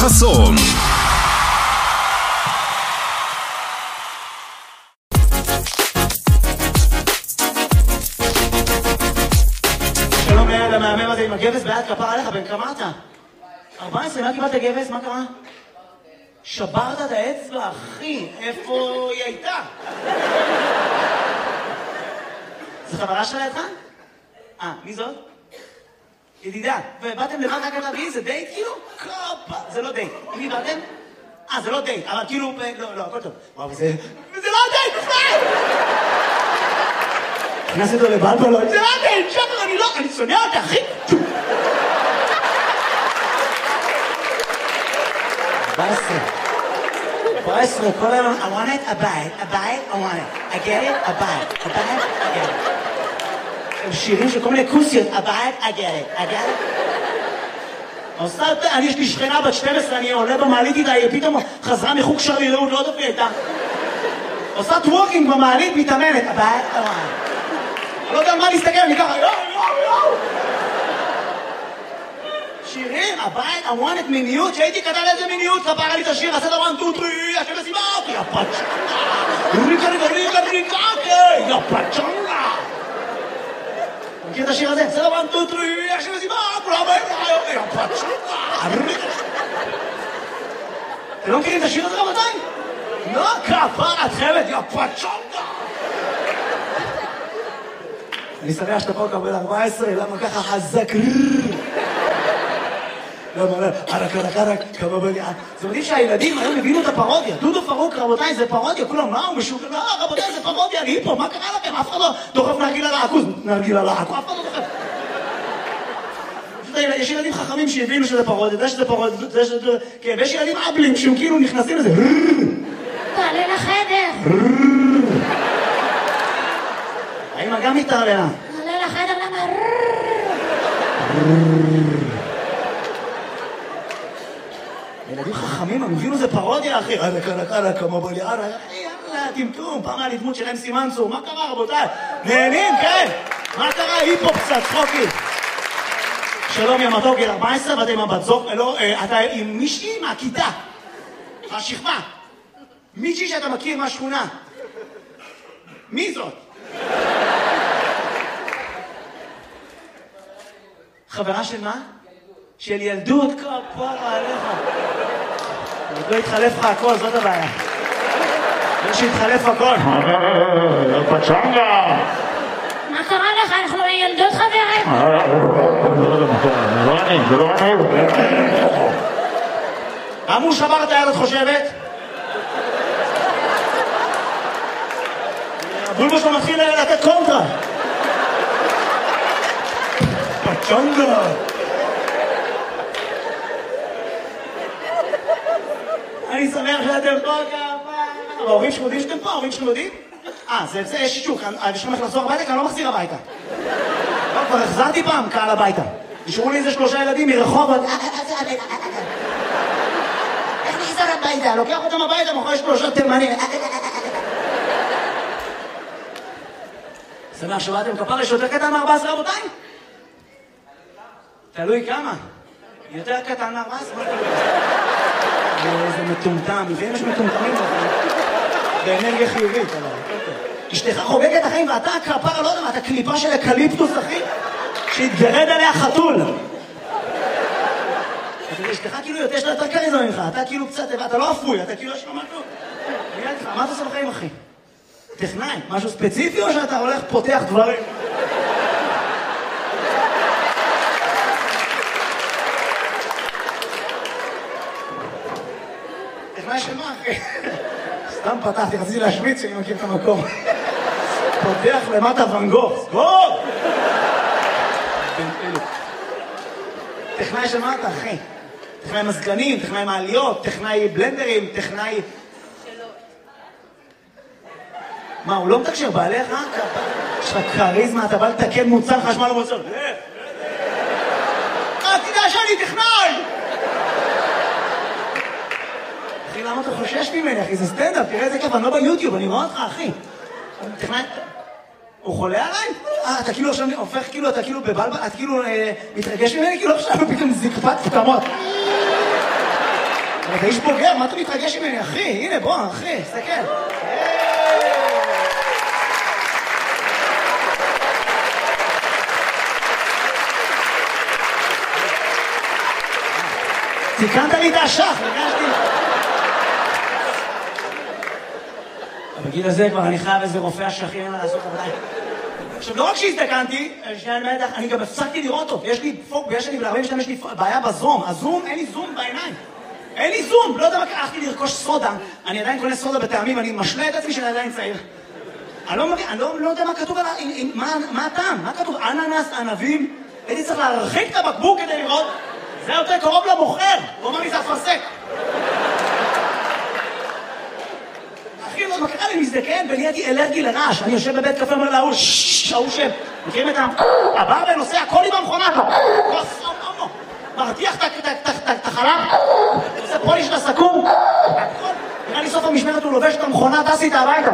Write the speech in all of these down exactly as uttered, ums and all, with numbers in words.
חסון. שלום ליד המאמם הזה עם הגבס ביד, כפר עליך, בן כמה אתה? ארבע עשרה, מה קיבלת גבס? מה קרה? שברת את האצבע, אחי, איפה היא הייתה? זו חברה שלה איתך? אה, מי זאת? ידידה, ובאתם לבד רק על אבי, זה דייט כאילו? קופה, זה לא דייט. עם מי באתם? אה, זה לא דייט, אבל כאילו, לא, לא, הכל טוב. וואו, וזה, וזה לא דייט, בכלל! נכנס אותו לבלבלות, זה לא דייט, שחר, אני לא, אני שונא אותה, אחי! ארבע עשרה. ארבע עשרה, כל היום, I want it, a bite, a bite, I want it. I get it, a bite, a bite, I get it. שירים של כל מיני כוסיות, הבית, I get it, I get it. עושה, אני יש לי שכנה בת שתים עשרה, אני עולה במעלית איתה, היא פתאום חזרה מחוג שרירות, לא יודעת לי הייתה. עושה טוורקינג במעלית, מתאמנת, הבית, I want it. אני לא יודע על מה להסתכל, אני ככה, יואו, יואו, יואו. שירים, הבית, I want it, מיניות, שהייתי קטן איזה מיניות, כפרה לי את השיר, עשה דבר, טו, טרי, השם מסיבה, יא פצ'נגה, ריקה, ריקה, ריקה, ריקה, יא פצ'נגה. מכיר את השיר הזה? זה דבר, טו, טרי, השם מסיבה, כולם באים, יא פצ'נגה. אתם לא מכירים את השיר הזה רבותיי? לא, כפרה, את חמת, יא פצ'נגה. אני שמח שאתה פה קבל ארבע עשרה, למה ככה חזק? למה לא? ערק, ערק, ערק, כמה בליעה. זה מדהים שהילדים היום הבינו את הפרודיה. דודו פרוק, רבותיי, זה פרודיה. כולם, מה הוא משוגע? לא, רבותיי, זה פרודיה. אני פה, מה קרה לכם? אף אחד לא דוחף נרגילה לעכו. נרגילה לעכו, אף אחד לא דוחף. יש ילדים חכמים שהבינו שזה פרודיה, זה שזה פרודיה, זה שזה... כן, ויש ילדים אבלים שהם כאילו נכנסים לזה. תעלה לחדר. האמא גם מתערלה. תעלה לחדר, למה? ילדים חכמים, הם הבינו זה פרודיה, אחי. עלק, עלק, עלק, כמה בליעה, אחי, יאללה, טמטום, פעם היה לי דמות של אמסי מנסור, מה קרה, רבותיי? נהנים, כן? מה קרה? היפ-הופ קצת, צחוקים. שלום, יא מתוק, גיל ארבע עשרה, ואתה עם הבת זוג, לא, אתה עם מישהי מהכיתה, מהשכבה. מישהי שאתה מכיר מהשכונה. מי זאת? חברה של מה? של ילדות, כפרה עליך. עוד לא התחלף לך הכל, זאת הבעיה. לא שהתחלף הכל. פצ'נגה! מה קרה לך? אנחנו ילדות חברים. זה לא אני, זה לא אני. אמרו שבר את היד, את חושבת? הבולבו שלו מתחיל לתת קונטרה. פצ'נגה! אני שמח שאתם פה כפה. ההורים שלך יודעים שאתם פה? ההורים שלך יודעים? אה, זה יש שישוק. יש לכם איך לחזור הביתה? כי אני לא מחזיר הביתה. לא, כבר החזרתי פעם קהל הביתה. נשארו לי איזה שלושה ילדים מרחובות. איך נחזור הביתה? לוקח אותם הביתה, מאחורי שלושה תימנים. שמח שבאתם כפר, יש יותר קטן מ-ארבע עשרה רבותיי? תלוי כמה. יותר קטן מ-ארבע עשרה? איזה מטומטם, לפעמים יש מטומטמים באנרגיה חיובית, אבל אשתך חוגגת החיים ואתה כפרה, לא יודע מה, אתה קליפה של אקליפטוס, אחי, שהתגרד עליה חתול. אשתך כאילו יותר שאתה יותר כריזמה ממך, אתה כאילו קצת, אתה לא אפוי, אתה כאילו יש לו משהו. מה אתה עושה בחיים, אחי? טכנאי, משהו ספציפי או שאתה הולך פותח דברים? טכנאי של מה, אחי? סתם פתחתי, רציתי להשמיץ שאני מכיר את המקום. פותח למטה ואן גוך. סגור! טכנאי של מה אתה, אחי? טכנאי מזגנים, טכנאי מעליות, טכנאי בלנדרים, טכנאי... מה, הוא לא מתקשר בעליך? יש לך קריזמה, אתה בא לתקן מוצר חשמל או מוצר. אה, תדע שאני טכנאי! אחי, למה אתה חושש ממני, אחי? זה סטנדאפ, תראה איזה כיף, אני לא ביוטיוב, אני רואה אותך, אחי. טכנאי... הוא חולה עליי? אה, אתה כאילו עכשיו הופך, כאילו, אתה כאילו בבלבל, אתה כאילו מתרגש ממני, כאילו עכשיו פתאום זקפת פתמות. אתה איש בוגר, מה אתה מתרגש ממני, אחי? הנה, בוא, אחי, תסתכל. תיקנת לי את האשך, הרגשתי. בגיל הזה כבר אני חייב איזה רופא אשכים לעשות עבודה. עכשיו, לא רק שהזדקנתי, אני גם הפסקתי לראות אותו. יש לי פוק, יש לי ב-ארבעים שתיים, יש לי בעיה בזום. הזום, אין לי זום בעיניים. אין לי זום, לא יודע מה, הלכתי לרכוש סודה. אני עדיין קונה סודה בטעמים, אני משלה את עצמי שאני עדיין צעיר. אני לא מבין, אני לא יודע מה כתוב עליו, מה הטעם? מה כתוב? אננס, ענבים? הייתי צריך להרחיק את הבקבוק כדי לראות. זה יותר קרוב למוכר. הוא אומר לי, זה אפרסק. אחי, לא, מה קרה לי מזדקן ונהייתי אלרגי לרעש. אני יושב בבית קפה, אומר להוא, שהוא שם. מכירים את הבא ונוסע הכל עם המכונה. מרתיח את החלב. עושה פוליש לסכום. נראה לי סוף המשמרת הוא לובש את המכונה, טסי את הביתה.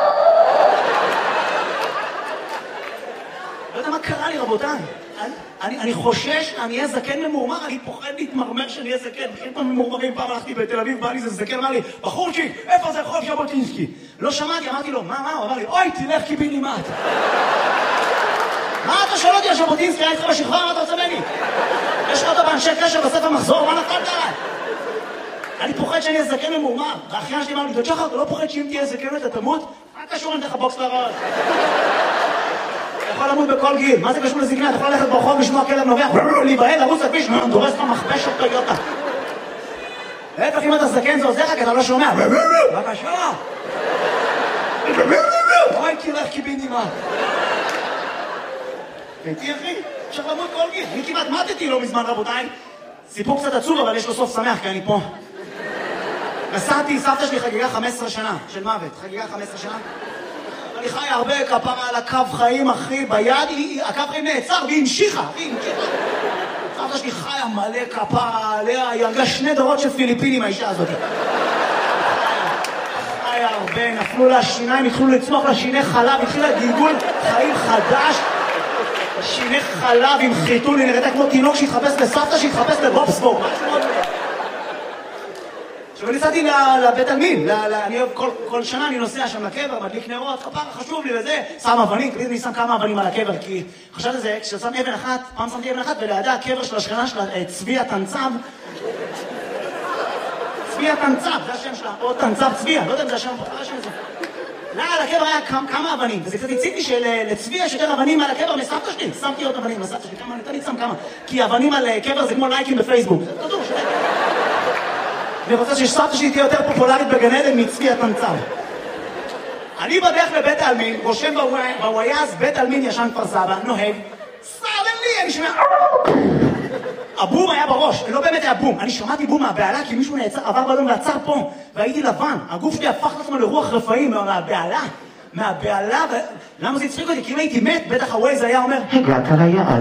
לא יודע מה קרה לי, רבותיי. אני, אני חושש, אני אהיה זקן ממורמר, אני פוחד להתמרמר שאני אהיה זקן. בכיר פעם ממורמרים, פעם הלכתי בתל אביב, בא לי זה זקן, אמר לי, בחורצ'יק, איפה זה רחוב ז'בוטינסקי? לא שמעתי, אמרתי לו, מה, מה? הוא אמר לי, אוי, תלך קיבינימט. מה אתה שואל אותי על ז'בוטינסקי? היה איתך בשכבה, מה אתה רוצה ממני? יש לך אותו באנשי קשר בספר מחזור, מה נפלת עליי? אני פוחד שאני אהיה זקן ממורמר. והאחיין שלי אמר לי, דוד שחר, אתה לא פוחד שאם תהיה זקן אתה תמות? מה קשור אם תלך בוקס לראש? אתה יכול למות בכל גיל. מה זה קשור לזקנה? אתה יכול ללכת ברחוב, לשמוע כלב נובח, להיבהל, לרוץ לכביש, דורס לך מכבש של טויוטה. להפך, אם אתה זקן זה עוזר לך, כי אתה לא שומע. בבקשה. אוי, תלך קיבינימט. הייתי אחי, אפשר למות כל גיל. אני כמעט מתתי לא מזמן, רבותיי. סיפור קצת עצוב, אבל יש לו סוף שמח, כי אני פה. נסעתי, סבתא שלי חגיגה חמש עשרה שנה של מוות. חגיגה חמש עשרה שנה. אני חי הרבה כפרה על הקו חיים, אחי, ביד, הקו חיים נעצר, והיא המשיכה, היא המשיכה. סבתא שלי חיה מלא כפרה עליה, היא הרגה שני דורות של פיליפינים, האישה הזאת. חיה הרבה, נפלו לה שיניים, התחילו לצמוח לה שיני חלב, התחילה גלגול חיים חדש. שיני חלב עם חיתול, היא נראתה כמו תינוק שהתחפש לסבתא, שהתחפש לבובספורט. עכשיו אני נסעתי לבית עלמין, אני אוהב, כל שנה אני נוסע שם לקבר, מדליק נרות, כפרה חשוב לי וזה, שם אבנים, תמיד אני שם כמה אבנים על הקבר, כי חשבתי זה, כששם אבן אחת, פעם שמתי אבן אחת, ולידה הקבר של השכנה שלה, צביה תנצב, צביה תנצב, זה השם שלה, או תנצב צביה, לא יודע אם זה השם, זה השם הזה. לא, על הקבר היה כמה אבנים, וזה קצת הציתי שלצביה יש יותר אבנים על הקבר מסבתא שלי, שמתי עוד אבנים לסבתא שלי, כמה, נתן לי שם כמה, כי אבנים על קבר זה כמו לייקים בפייסבוק, זה תדעו, שלי. אני רוצה שסבתא שלי תהיה יותר פופולרית בגן עדן מצבי התנצב. אני בדרך לבית העלמין, רושם בוויאז, בית העלמין ישן כפר סבא, נוהג, סרדן לי, אני שומע... הבום היה בראש, לא באמת היה בום, אני שמעתי בום מהבעלה כי מישהו נעצר, עבר בלון ועצר פה, והייתי לבן, הגוף שלי הפך לעצמו לרוח רפאים מהבעלה, מהבעלה, ו... למה זה הצחיק אותי? כי אם הייתי מת, בטח הווייז היה אומר, הגעת ליעד.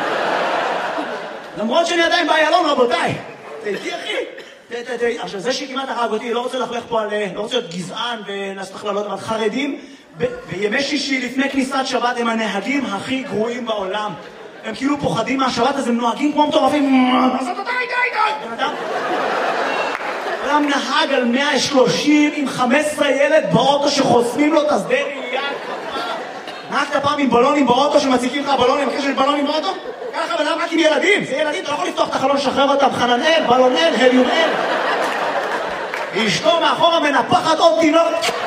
למרות שאני עדיין באיילון, רבותיי. תהייתי אחי. עכשיו זה שכמעט הרג אותי, לא רוצה לחלך פה על, לא רוצה להיות גזען ולעשות הכללות, אבל חרדים בימי שישי לפני כניסת שבת הם הנהגים הכי גרועים בעולם. הם כאילו פוחדים מהשבת, אז הם נוהגים כמו מטורפים. אז אתה די, די, די. בן אדם? אדם נהג על מאה ושלושים עם חמישה עשר ילד באוטו שחוסמים לו את השדה ראייה. נהגת פעם עם בלונים באוטו שמציקים לך בלונים, בקשר של בלונים באוטו? ככה בן אדם רק עם ילדים, זה ילדים, אתה לא יכול לפתוח את החלון, שחרר אותם, חננאל, בלונאל, הליומאל. אשתו מאחורה מנפחת עוד תינוק.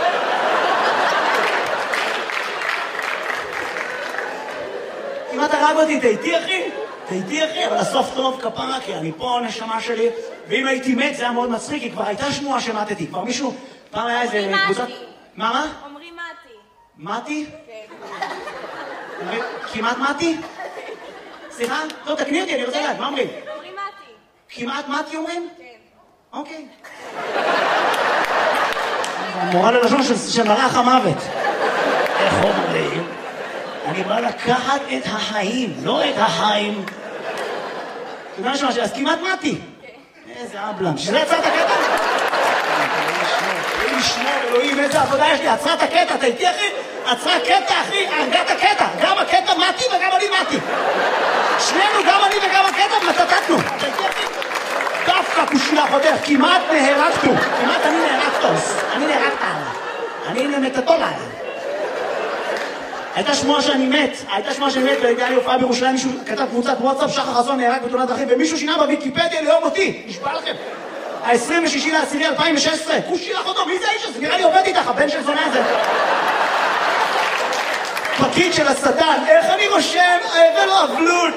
אם אתה הרג אותי, תהייתי אחי? תהייתי אחי, אבל הסוף טוב כפרה, כי אני פה נשמה שלי, ואם הייתי מת זה היה מאוד מצחיק, כי כבר הייתה שמועה שמתתי, כבר מישהו, פעם היה איזה קבוצת... מה מה? אומרים מתי. מתי? כן. כמעט מתי? סליחה? טוב, תקני אותי, אני רוצה לדעת, מה אומרים? אומרים מתי. כמעט מתי אומרים? כן. אוקיי. מורה ללשון של מלאך המוות. איך אומרים? אני בא לקחת את החיים, לא את החיים. אתה יודע משהו, אז כמעט מתי. איזה אבלם, שזה יצא את הקטע? אלוהים ישמור, אלוהים, איזה עבודה יש לי, עצרה את הקטע, אתה איתי אחי? עצרה קטע אחי, הרגה את הקטע, גם הקטע מתי וגם אני מתי. שנינו, גם אני וגם הקטע, מצטטנו. אתה איתי אחי? דף דפקה כושי לאחותך, כמעט נהרגתו, כמעט אני נהרגתוס, אני נהרגת עליו, אני נמתתו עליו. הייתה שמועה שאני מת, הייתה שמועה שאני מת, והייתה לי הופעה בירושלים, מישהו כתב קבוצת וואטסאפ, שחר חסון נהרג בתאונת דרכים, ומישהו שינה בוויקיפדיה ליום אותי, נשבע לכם. ה-עשרים ושישי לעשירי אלפיים ושש עשרה, כושי לאחותו, מי זה האיש הזה? נראה לי עובד איתך, הבן של זונה הזה. פקיד של השטן, איך אני רושם, זה לא אבלות.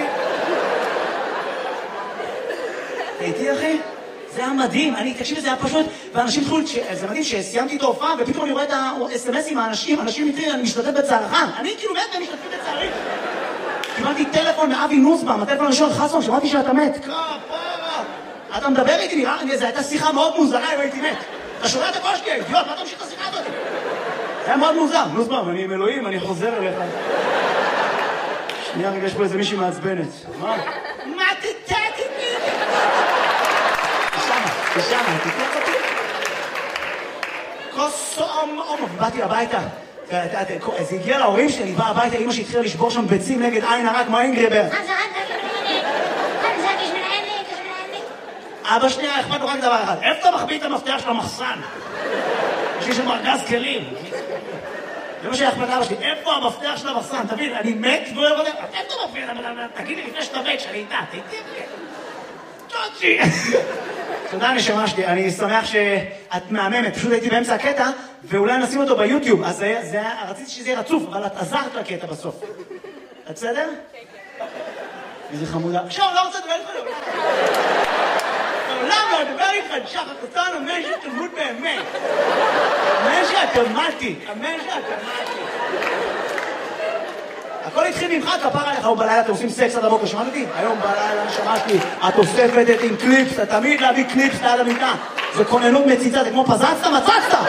הייתי אחי? זה היה מדהים, אני, תקשיב, זה היה פשוט, ואנשים התחילו, זה מדהים שסיימתי את ההופעה, ופתאום אני רואה את ה-אס אם אס עם האנשים, אנשים מתחילים, אני משתתף בצערך, אני כאילו מת והם משתתפים בצערי. קיבלתי טלפון מאבי נוסבאום, הטלפון הראשון, חסון, שמעתי שאתה מת. כפרה, אתה מדבר איתי, נראה לי, זו הייתה שיחה מאוד מוזרה אם הייתי מת. אתה שומע את הקול שלי, אידיוט, מה תמשיך את השיחה הזאת? זה היה מאוד מוזר, נוסבאום, אני עם אלוהים, אני חוזר אליך. שנייה רגע, יש פה איזה מישהי מעצבנת. מה? מה תתתי? תשמע, תתלך אותי. כוס אומ אומ, באתי הביתה. זה הגיע להורים שלי, בא הביתה, אמא שהתחילה לשבור שם ביצים נגד עין הרק, מה אינגריבר? אבא שנייה, אכפת לו רק דבר אחד. איפה אתה מחביא את המפתח של המחסן? יש לי שם ארגז כלים. זה מה שאכפת לאבא שלי, איפה המפתח של המחסן? תבין, אני מת ולא יודע, איפה אתה מפתח? תגיד לי לפני שאתה מת, שאני איתה, תהייתי צ'וצ'י. תודה נשמה שלי, אני שמח שאת מהממת, פשוט הייתי באמצע הקטע, ואולי נשים אותו ביוטיוב, אז רציתי שזה יהיה רצוף, אבל את עזרת לקטע בסוף. את בסדר? איזה חמודה. עכשיו, לא רוצה לדבר איתך, לעולם לא לדבר איתך, שחר חסון, אמן שתמות באמת. אמן שאת אמרתי, אמן שאת אמרתי. הכל התחיל ממך, כפר עליך, היום בלילה אתם עושים סקס עד הבוקר, שמעת אותי? היום בלילה שמעתי, את אוספת את עם קליפס, אתה תמיד להביא קליפס ליד המיטה. זה כוננות מציצה, זה כמו פזצת, מצצת!